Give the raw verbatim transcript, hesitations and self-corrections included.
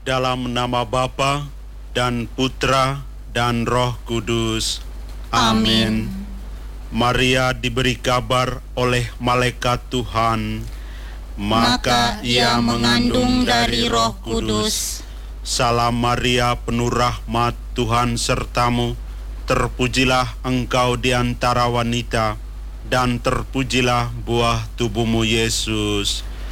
Dalam nama Bapa dan Putra dan Roh Kudus. Amin. Maria diberi kabar oleh malaikat Tuhan, maka ia mengandung dari Roh Kudus. Salam Maria, penuh rahmat, Tuhan sertamu. Terpujilah engkau di antara wanita, dan terpujilah buah tubuhmu Yesus.